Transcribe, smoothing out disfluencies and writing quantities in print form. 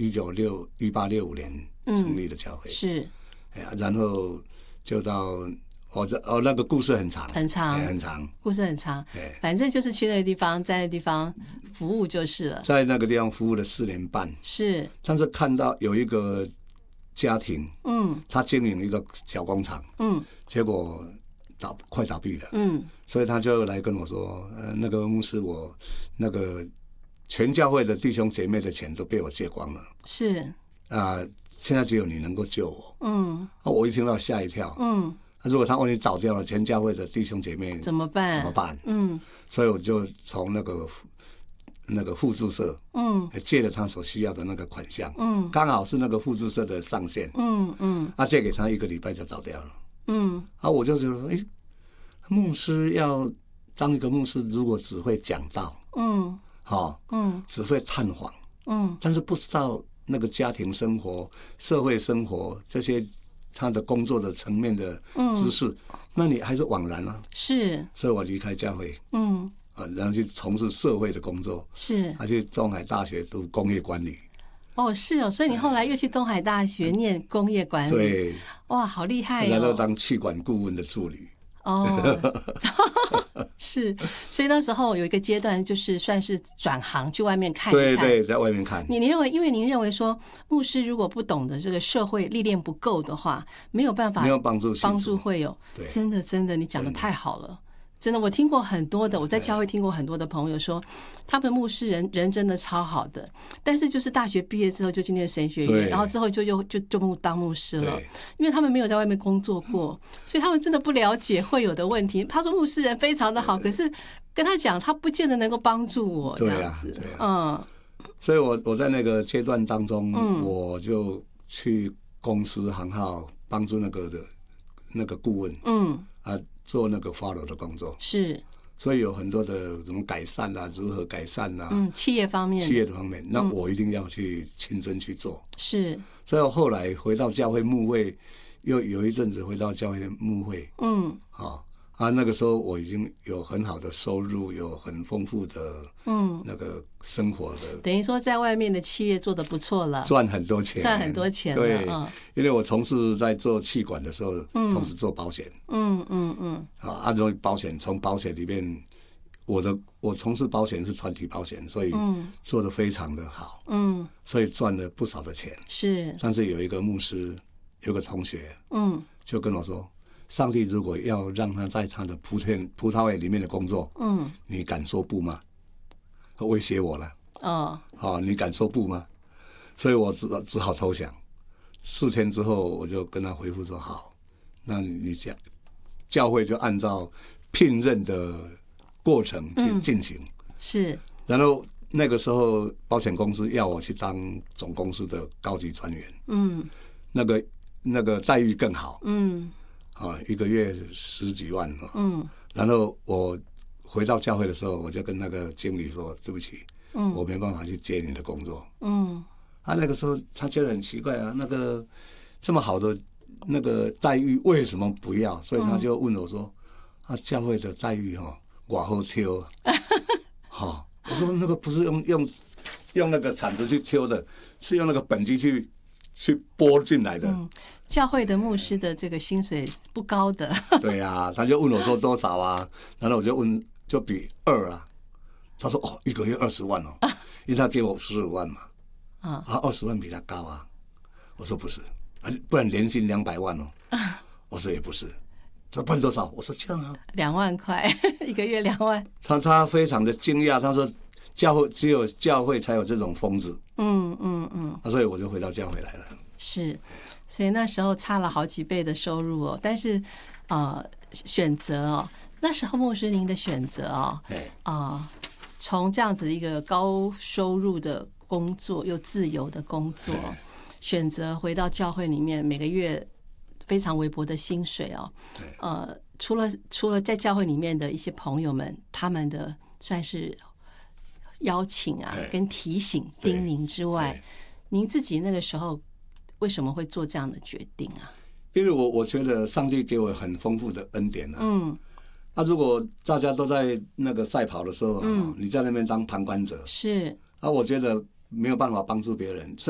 1865年成立的教会， 是， 然后就到那个故事很长， 很长，故事很长，反正就是去那个地方，在那个地方服务就是了， 在那个地方服务了4年半， 是， 但是看到有一个家庭，他经营一个小工厂，结果快倒闭了，所以他就来跟我说，那个牧师，我那个全教会的弟兄姐妹的钱都被我借光了， 是， 现在只有你能够救我，我一听到吓一跳，如果他万一倒掉了，全教会的弟兄姐妹怎么办？ 所以我就从那个互助社，借了他所需要的那个款项，刚好是那个互助社的上限，借给他1个礼拜就倒掉了，我就觉得说，牧师要当一个牧师，如果只会讲道，只会探访，但是不知道那个家庭生活、社会生活这些他的工作的层面的知识，那你还是枉然啊。 是， 所以我离开教会，然后去从事社会的工作， 是， 去东海大学读工业管理。 是哦，所以你后来又去东海大学念工业管理， 对， 哇，好厉害哦！ 然后当气管顾问的助理。 是，所以那时候有一个阶段，就是算是转行去外面看一看。 对，在外面看。 你认为，因为您认为说，牧师如果不懂得这个社会历练不够的话，没有办法， 没有帮助会有。真的，你讲的太好了。真的，我听过很多的，我在教会听过很多的朋友说，他们牧师人真的超好的，但是就是大学毕业之后就去念神学院，然后之后就当牧师了，因为他们没有在外面工作过，所以他们真的不了解会有的问题。他说牧师人非常的好，可是跟他讲，他不见得能够帮助我这样子。 所以我在那个阶段当中，我就去公司行号帮助那个顾问，做那个 follow 的工作， 是， 所以有很多的怎么改善啊，如何改善啊， 企业的方面， 那我一定要去亲身去做。 是， 所以我后来回到教会牧会，又有一阵子回到教会牧会，那个时候我已经有很好的收入，有很丰富的那个生活的， 等于说在外面的企业做得不错了， 赚很多钱了。 对， 因为我从事在做气管的时候，同时做保险，从保险里面，我从事保险是团体保险，所以做得非常的好，所以赚了不少的钱。 是， 但是有一个牧师，有个同学，就跟我说，上帝如果要让他在他的葡萄园里面的工作，你敢说不吗？威胁我了。你敢说不吗？所以我只好投降。4天之后，我就跟他回复说好，那你讲，教会就按照聘任的过程去进行。 是。 然后那个时候，保险公司要我去当总公司的高级专员。那个待遇更好。1个月10几万。然后我回到教会的时候，我就跟那个经理说，对不起，我没办法去接你的工作。那个时候他觉得很奇怪啊，那个这么好的那个待遇为什么不要？所以他就问我说，教会的待遇我好挑。我说那个不是用那个铲子去挑的，是用那个本机去拨进来的。 教会的牧师的这个薪水不高的。 对啊，他就问我说多少啊，然后我就问，就比2啊。他说1个月20万因为他给我15万嘛。20万比他高啊。我说不是，不然年薪200万我说也不是。他说不然多少？我说这样啊 ，2万块，1个月2万。 他非常的惊讶，他说只有教会才有这种疯子。所以我就回到教会来了。是。 所以那时候差了好几倍的收入但是选择那时候牧师您的选择从这样子一个高收入的工作又自由的工作，选择回到教会里面，每个月非常微薄的薪水除了在教会里面的一些朋友们，他们的算是邀请跟提醒叮咛之外，您自己那个时候为什么会做这样的决定啊？ 因为我觉得上帝给我很丰富的恩典如果大家都在那个赛跑的时候你在那边当旁观者， 是我觉得没有办法帮助别人。